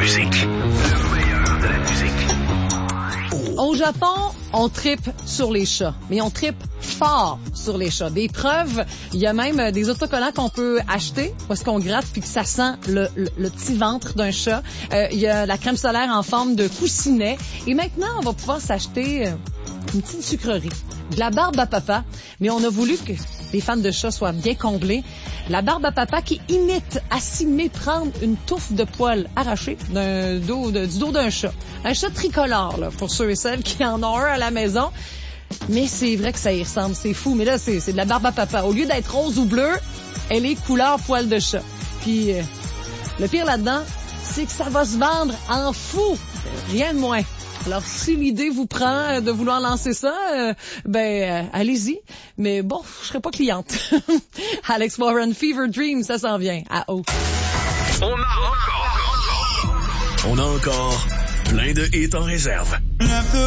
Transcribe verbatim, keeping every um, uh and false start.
musique. Le meilleur de la musique. Au Japon, on trippe sur les chats, mais on trippe fort sur les chats. Des preuves, il y a même des autocollants qu'on peut acheter parce qu'on gratte puis que ça sent le, le, le petit ventre d'un chat. Euh, il y a la crème solaire en forme de coussinet. Et maintenant, on va pouvoir s'acheter une petite sucrerie. De la barbe à papa, mais on a voulu que les fans de chats soient bien comblés. La barbe à papa qui imite à s'y méprendre une touffe de poils arrachés d'un dos, de, du dos d'un chat. Un chat tricolore, là, pour ceux et celles qui en ont un à la maison. Mais c'est vrai que ça y ressemble, c'est fou. Mais là, c'est, c'est de la barbe à papa. Au lieu d'être rose ou bleu, elle est couleur poil de chat. Puis, euh, le pire là-dedans, c'est que ça va se vendre en fou. Rien de moins. Alors, si l'idée vous prend de vouloir lancer ça, euh, ben, euh, allez-y. Mais bon, je serai pas cliente. Alex Warren, Fever Dream, ça s'en vient. À haut. On a encore, on a encore plein de hits en réserve.